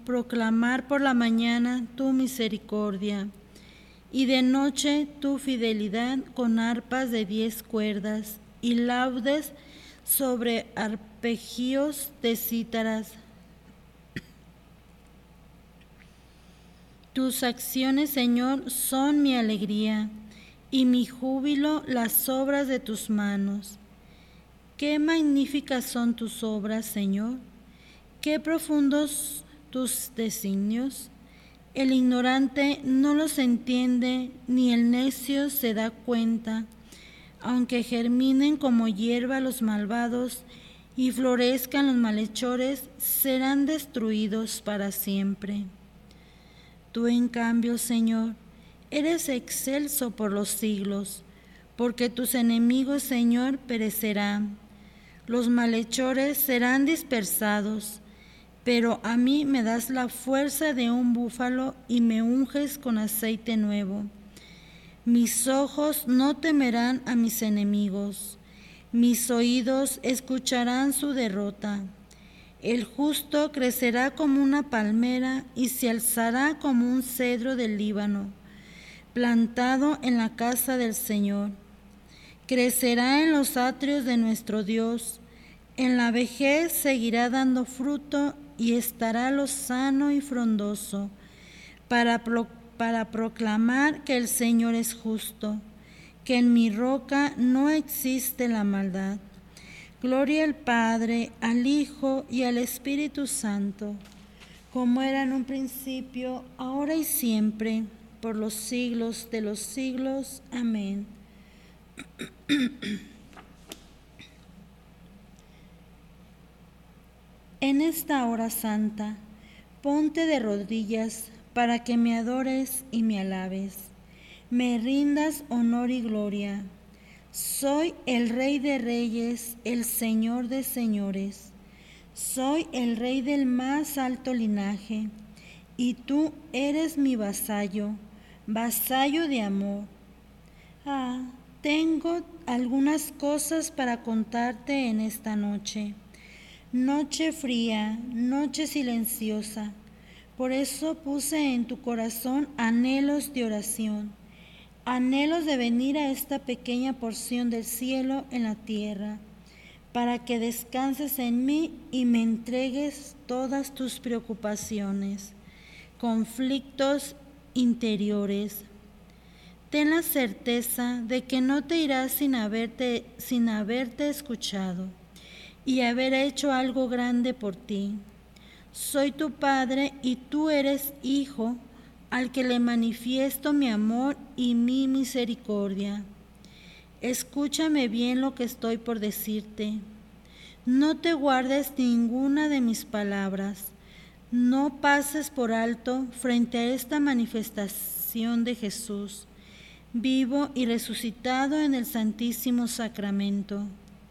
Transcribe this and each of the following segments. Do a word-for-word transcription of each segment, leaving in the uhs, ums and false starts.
proclamar por la mañana tu misericordia y de noche tu fidelidad con arpas de diez cuerdas y laudes sobre arpegios de cítaras. Tus acciones, Señor, son mi alegría y mi júbilo las obras de tus manos. Qué magníficas son tus obras, Señor, qué profundos tus designios. El ignorante no los entiende, ni el necio se da cuenta. Aunque germinen como hierba los malvados y florezcan los malhechores, serán destruidos para siempre. Tú, en cambio, Señor, eres excelso por los siglos, porque tus enemigos, Señor, perecerán. Los malhechores serán dispersados, pero a mí me das la fuerza de un búfalo y me unges con aceite nuevo. Mis ojos no temerán a mis enemigos, mis oídos escucharán su derrota. El justo crecerá como una palmera y se alzará como un cedro del Líbano, plantado en la casa del Señor. Crecerá en los atrios de nuestro Dios. En la vejez seguirá dando fruto y estará lozano y frondoso para, pro, para proclamar que el Señor es justo, que en mi roca no existe la maldad. Gloria al Padre, al Hijo y al Espíritu Santo, como era en un principio, ahora y siempre, por los siglos de los siglos. Amén. En esta hora santa, ponte de rodillas para que me adores y me alabes, me rindas honor y gloria. Soy el Rey de Reyes, el Señor de Señores. Soy el Rey del más alto linaje, y tú eres mi vasallo, vasallo de amor. Ah, tengo algunas cosas para contarte en esta noche. Noche fría, noche silenciosa. Por eso puse en tu corazón anhelos de oración. Anhelos de venir a esta pequeña porción del cielo en la tierra, para que descanses en mí y me entregues todas tus preocupaciones, conflictos interiores. Ten la certeza de que no te irás sin haberte, sin haberte escuchado y haber hecho algo grande por ti. Soy tu Padre y tú eres hijo, al que le manifiesto mi amor y mi misericordia. Escúchame bien lo que estoy por decirte. No te guardes ninguna de mis palabras. No pases por alto frente a esta manifestación de Jesús, vivo y resucitado en el Santísimo Sacramento.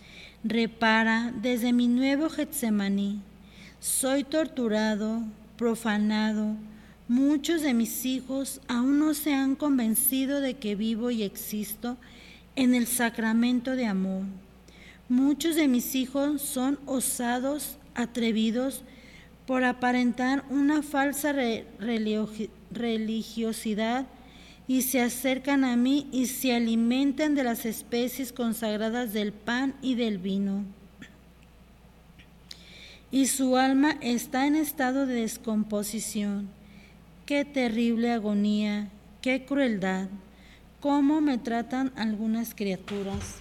Repara desde mi nuevo Getsemaní. Soy torturado, profanado. Muchos de mis hijos aún no se han convencido de que vivo y existo en el sacramento de amor. Muchos de mis hijos son osados, atrevidos, por aparentar una falsa re- religio- religiosidad y se acercan a mí y se alimentan de las especies consagradas del pan y del vino. Y su alma está en estado de descomposición. Qué terrible agonía, qué crueldad, cómo me tratan algunas criaturas.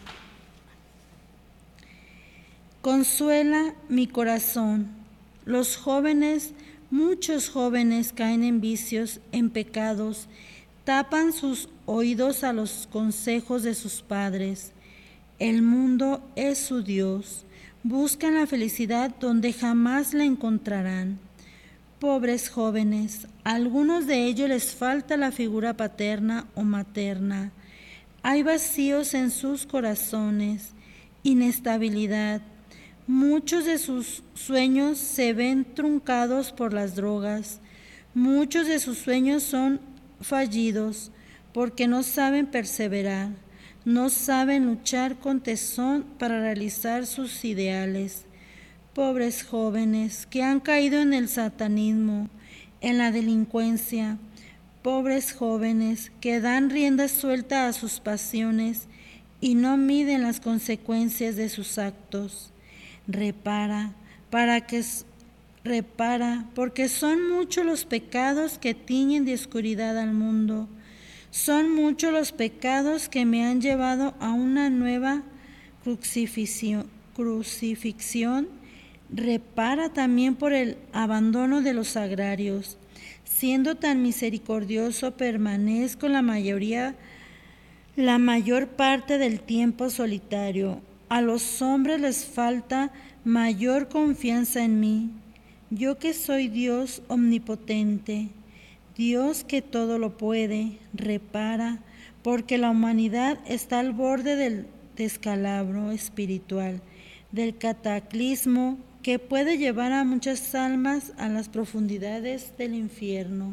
Consuela mi corazón. Los jóvenes, muchos jóvenes caen en vicios, en pecados, tapan sus oídos a los consejos de sus padres. El mundo es su Dios. Buscan la felicidad donde jamás la encontrarán. Pobres jóvenes, a algunos de ellos les falta la figura paterna o materna. Hay vacíos en sus corazones, inestabilidad. Muchos de sus sueños se ven truncados por las drogas. Muchos de sus sueños son fallidos porque no saben perseverar, no saben luchar con tesón para realizar sus ideales. Pobres jóvenes que han caído en el satanismo, en la delincuencia, pobres jóvenes que dan rienda suelta a sus pasiones y no miden las consecuencias de sus actos. Repara, para que repara, porque son muchos los pecados que tiñen de oscuridad al mundo. Son muchos los pecados que me han llevado a una nueva crucifixión. crucifixión. Repara también por el abandono de los agrarios. Siendo tan misericordioso, permanezco la mayoría, la mayor parte del tiempo solitario. A los hombres les falta mayor confianza en mí. Yo que soy Dios omnipotente, Dios que todo lo puede, repara, porque la humanidad está al borde del descalabro espiritual, del cataclismo que puede llevar a muchas almas a las profundidades del infierno.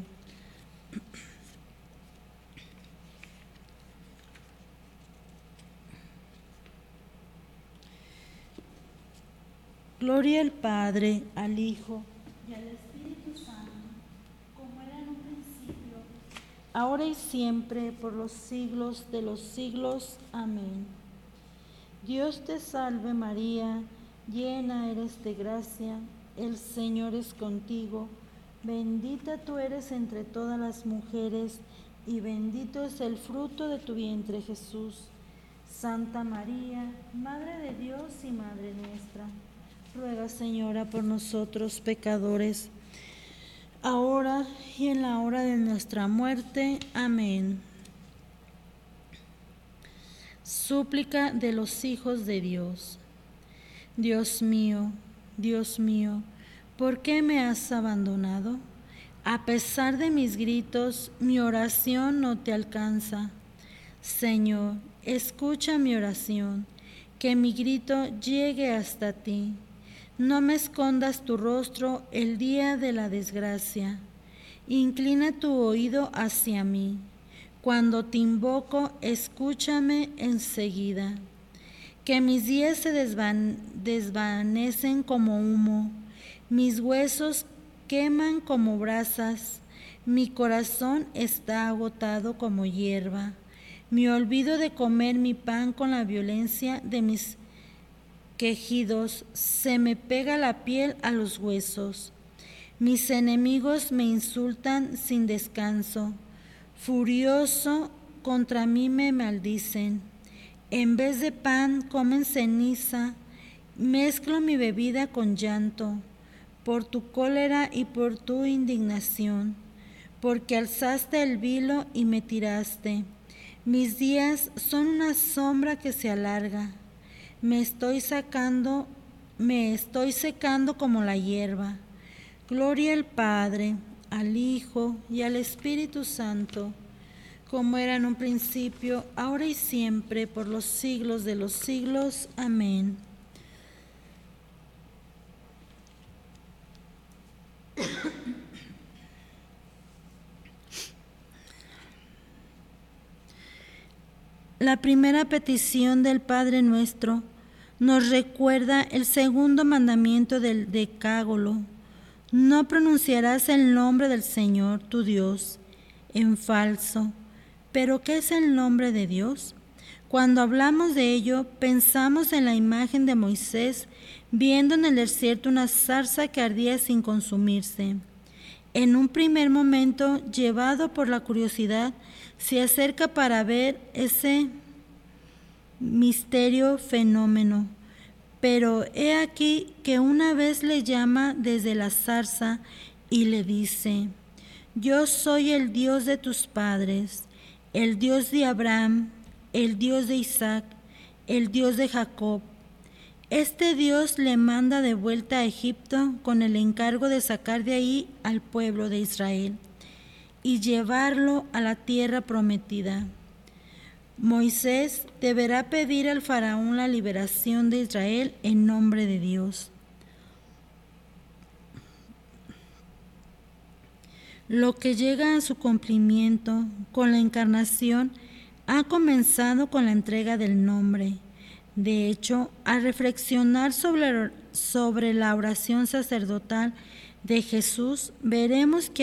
Gloria al Padre, al Hijo y al Espíritu Santo, como era en un principio, ahora y siempre, por los siglos de los siglos. Amén. Dios te salve María, llena eres de gracia, el Señor es contigo, bendita tú eres entre todas las mujeres, y bendito es el fruto de tu vientre Jesús. Santa María, Madre de Dios y Madre nuestra, ruega, Señora, por nosotros pecadores, ahora y en la hora de nuestra muerte. Amén. Súplica de los hijos de Dios. Dios mío, Dios mío, ¿por qué me has abandonado? A pesar de mis gritos, mi oración no te alcanza. Señor, escucha mi oración, que mi grito llegue hasta ti. No me escondas tu rostro el día de la desgracia. Inclina tu oído hacia mí. Cuando te invoco, escúchame enseguida. Que mis días se desvan- desvanecen como humo, mis huesos queman como brasas, mi corazón está agotado como hierba. Me olvido de comer mi pan con la violencia de mis quejidos, se me pega la piel a los huesos. Mis enemigos me insultan sin descanso, furioso contra mí me maldicen. En vez de pan comen ceniza, mezclo mi bebida con llanto, por tu cólera y por tu indignación, porque alzaste el vilo y me tiraste. Mis días son una sombra que se alarga, me estoy sacando, me estoy secando como la hierba. Gloria al Padre, al Hijo y al Espíritu Santo, como era en un principio, ahora y siempre, por los siglos de los siglos. Amén. La primera petición del Padre Nuestro nos recuerda el segundo mandamiento del Decálogo. No pronunciarás el nombre del Señor, tu Dios, en falso. ¿Pero qué es el nombre de Dios? Cuando hablamos de ello, pensamos en la imagen de Moisés viendo en el desierto una zarza que ardía sin consumirse. En un primer momento, llevado por la curiosidad, se acerca para ver ese misterio fenómeno. Pero he aquí que una vez le llama desde la zarza y le dice: Yo soy el Dios de tus padres, el Dios de Abraham, el Dios de Isaac, el Dios de Jacob. Este Dios le manda de vuelta a Egipto con el encargo de sacar de ahí al pueblo de Israel y llevarlo a la tierra prometida. Moisés deberá pedir al faraón la liberación de Israel en nombre de Dios. Lo que llega a su cumplimiento con la encarnación ha comenzado con la entrega del nombre, De hecho, al reflexionar sobre, sobre la oración sacerdotal de Jesús, veremos que